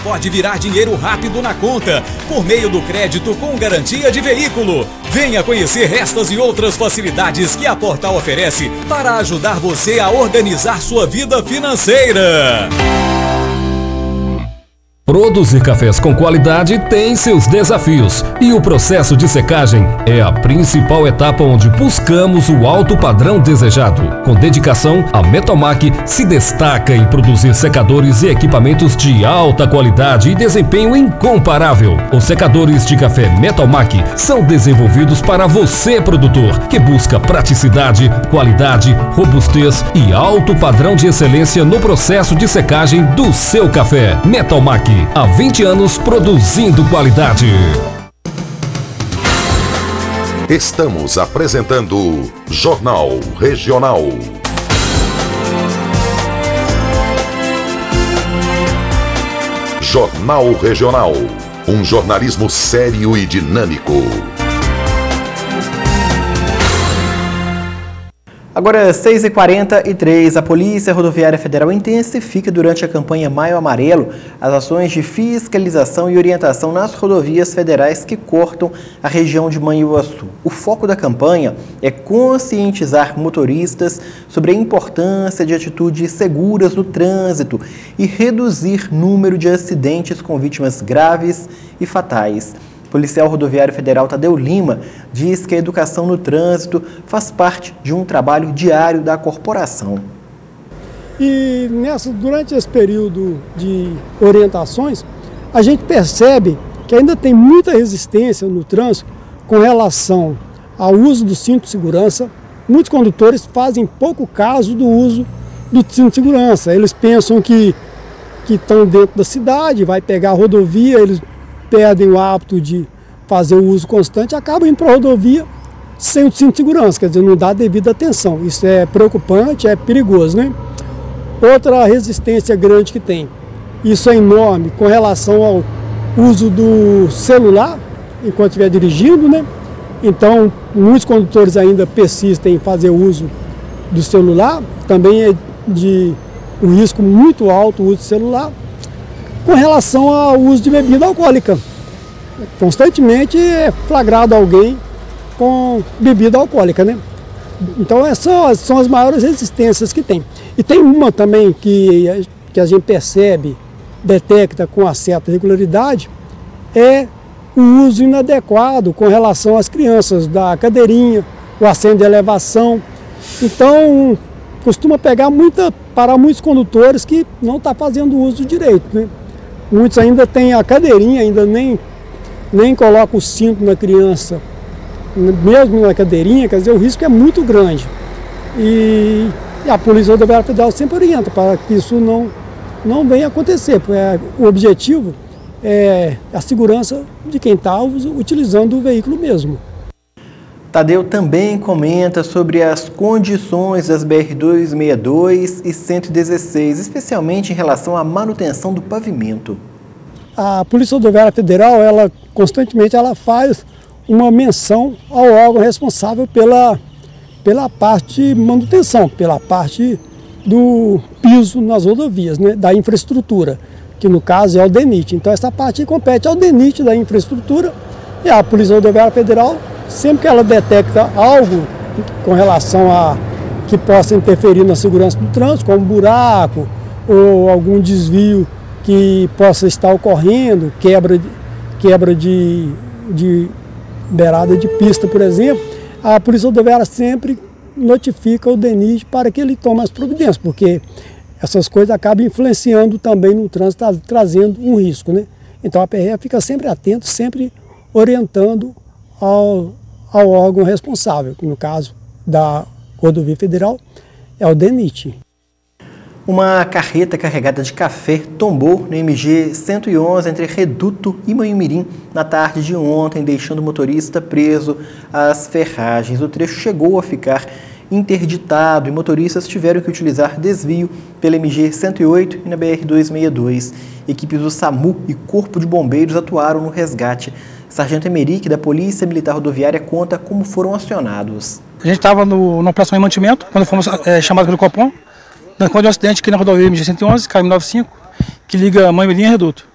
Pode virar dinheiro rápido na conta, por meio do crédito com garantia de veículo. Venha conhecer estas e outras facilidades que a Portal oferece para ajudar você a organizar sua vida financeira. Produzir cafés com qualidade tem seus desafios e o processo de secagem é a principal etapa onde buscamos o alto padrão desejado. Com dedicação, a Metalmac se destaca em produzir secadores e equipamentos de alta qualidade e desempenho incomparável. Os secadores de café Metalmac são desenvolvidos para você, produtor, que busca praticidade, qualidade, robustez e alto padrão de excelência no processo de secagem do seu café. Metalmac, há 20 anos produzindo qualidade. Estamos apresentando Jornal Regional. Jornal Regional. Um jornalismo sério e dinâmico. Agora, 6h43, a Polícia Rodoviária Federal intensifica durante a campanha Maio Amarelo as ações de fiscalização e orientação nas rodovias federais que cortam a região de Manhuaçu. O foco da campanha é conscientizar motoristas sobre a importância de atitudes seguras no trânsito e reduzir o número de acidentes com vítimas graves e fatais. O policial rodoviário federal Tadeu Lima diz que a educação no trânsito faz parte de um trabalho diário da corporação. E durante esse período de orientações, a gente percebe que ainda tem muita resistência no trânsito com relação ao uso do cinto de segurança. Muitos condutores fazem pouco caso do uso do cinto de segurança. Eles pensam que estão dentro da cidade, vai pegar a rodovia, eles perdem o hábito de fazer o uso constante e acabam indo para a rodovia sem o cinto de segurança, quer dizer, não dá devida atenção. Isso é preocupante, é perigoso, né? Outra resistência grande que tem, isso é enorme com relação ao uso do celular enquanto estiver dirigindo, né? Então, muitos condutores ainda persistem em fazer uso do celular, também é de um risco muito alto o uso do celular. Com relação ao uso de bebida alcoólica, constantemente é flagrado alguém com bebida alcoólica, né? Então essas são as maiores resistências que tem. E tem uma também que a gente percebe, detecta com uma certa regularidade, é o uso inadequado com relação às crianças, da cadeirinha, o assento de elevação. Então costuma pegar para muitos condutores que não estão fazendo uso direito, né? Muitos ainda têm a cadeirinha, ainda nem colocam o cinto na criança, mesmo na cadeirinha, quer dizer, o risco é muito grande. E a Polícia Rodoviária Federal sempre orienta para que isso não venha acontecer, porque o objetivo é a segurança de quem está utilizando o veículo mesmo. Tadeu também comenta sobre as condições das BR-262 e 116, especialmente em relação à manutenção do pavimento. A Polícia Rodoviária Federal, constantemente faz uma menção ao órgão responsável pela parte de manutenção, pela parte do piso nas rodovias, né, da infraestrutura, que no caso é o DENIT. Então essa parte compete ao DENIT da infraestrutura e a Polícia Rodoviária Federal, sempre que ela detecta algo com relação a que possa interferir na segurança do trânsito, como buraco ou algum desvio que possa estar ocorrendo, quebra de beirada de pista, por exemplo, a Polícia Rodoviária sempre notifica o DENIT para que ele tome as providências, porque essas coisas acabam influenciando também no trânsito, trazendo um risco, né? Então a PRF fica sempre atento, sempre orientando ao órgão responsável, que no caso da Rodovia Federal é o DENIT. Uma carreta carregada de café tombou no MG 111 entre Reduto e Manhumirim na tarde de ontem, deixando o motorista preso às ferragens. O trecho chegou a ficar interditado e motoristas tiveram que utilizar desvio pela MG 108 e na BR-262. Equipes do SAMU e Corpo de Bombeiros atuaram no resgate. Sargento Emerick, da Polícia Militar Rodoviária, conta como foram acionados. A gente estava na operação de mantimento, quando fomos chamados pelo Copom, quando um acidente aqui na rodovia MG 111, KM95, que liga Manhumirim e Reduto.